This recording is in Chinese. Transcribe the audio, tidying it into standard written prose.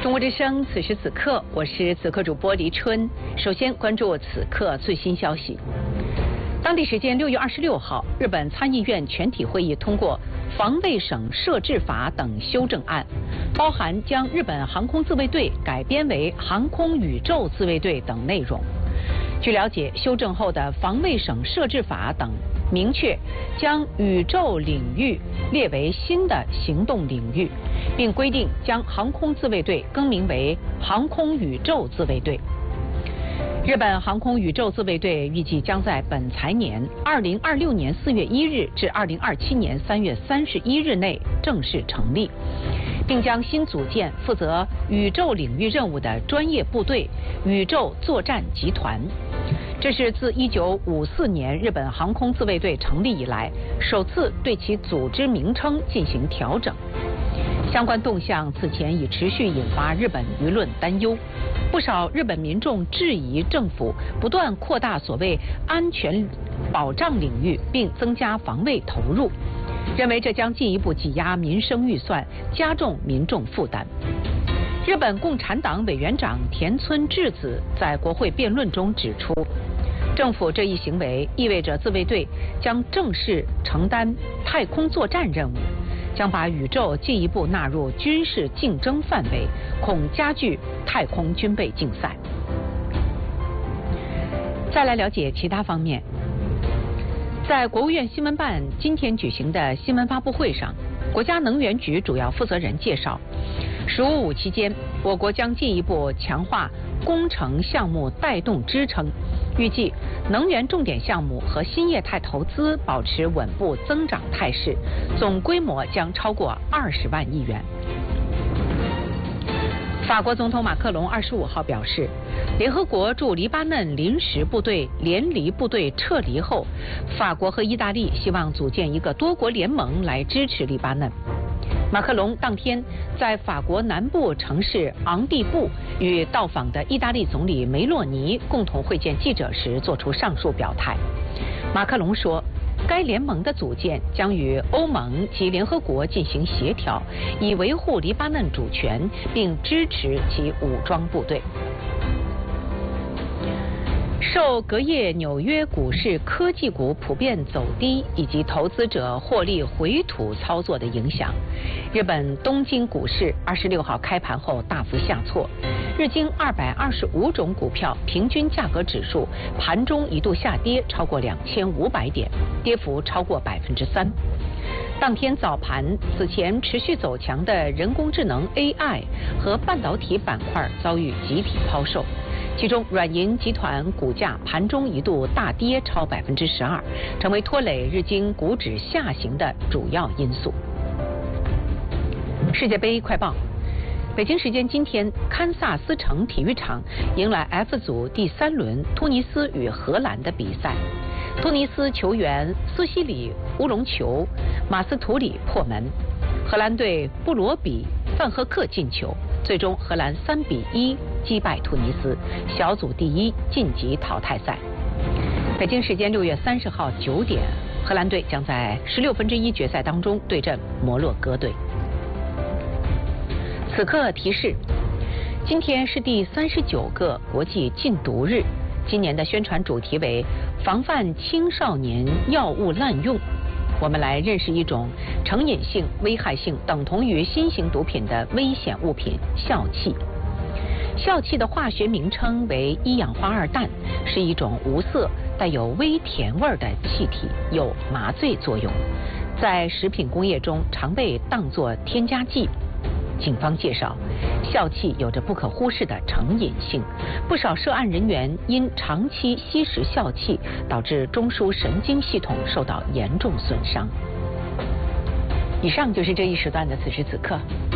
中国之声，此时此刻，我是此刻主播黎春。首先关注此刻最新消息。当地时间6月26号，日本参议院全体会议通过防卫省设置法等修正案，包含将日本航空自卫队改编为航空宇宙自卫队等内容。据了解，修正后的防卫省设置法等明确将宇宙领域列为新的行动领域，并规定将航空自卫队更名为航空宇宙自卫队。日本航空宇宙自卫队预计将在本财年2026年4月1日至2027年3月31日内正式成立，并将新组建负责宇宙领域任务的专业部队宇宙作战集团。这是自1954年日本航空自卫队成立以来，首次对其组织名称进行调整。相关动向此前已持续引发日本舆论担忧，不少日本民众质疑政府不断扩大所谓安全保障领域，并增加防卫投入，认为这将进一步挤压民生预算，加重民众负担。日本共产党委员长田村智子在国会辩论中指出，政府这一行为意味着自卫队将正式承担太空作战任务，将把宇宙进一步纳入军事竞争范围，恐加剧太空军备竞赛。再来了解其他方面，在国务院新闻办今天举行的新闻发布会上，国家能源局主要负责人介绍，“15+5”期间，我国将进一步强化工程项目带动支撑，预计能源重点项目和新业态投资保持稳步增长态势，总规模将超过20万亿元。法国总统马克龙25号表示，联合国驻黎巴嫩临时部队联黎部队撤离后，法国和意大利希望组建一个多国联盟来支持黎巴嫩。马克龙当天在法国南部城市昂蒂布与到访的意大利总理梅洛尼共同会见记者时作出上述表态。马克龙说，该联盟的组建将与欧盟及联合国进行协调，以维护黎巴嫩主权并支持其武装部队。受隔夜纽约股市科技股普遍走低以及投资者获利回吐操作的影响，日本东京股市26号开盘后大幅下挫，日经225种股票平均价格指数盘中一度下跌超过2500点，跌幅超过3%。当天早盘，此前持续走强的人工智能 AI 和半导体板块遭遇集体抛售，其中软银集团股价盘中一度大跌超12%，成为拖累日经股指下行的主要因素。世界杯快报。北京时间今天，堪萨斯城体育场迎来 F 组第3轮突尼斯与荷兰的比赛。突尼斯球员苏西里乌龙球，马斯图里破门，荷兰队布罗比范赫克进球，最终荷兰3-1击败突尼斯，小组第1晋级淘汰赛。北京时间6月30号9点，荷兰队将在16分之1决赛当中对阵摩洛哥队。此刻提示，今天是第39个国际禁毒日，今年的宣传主题为防范青少年药物滥用。我们来认识一种成瘾性、危害性等同于新型毒品的危险物品——笑气。笑气的化学名称为1氧化2氮，是一种无色、带有微甜味的气体，有麻醉作用，在食品工业中常被当作添加剂。警方介绍，笑气有着不可忽视的成瘾性，不少涉案人员因长期吸食笑气，导致中枢神经系统受到严重损伤。以上就是这一时段的此时此刻。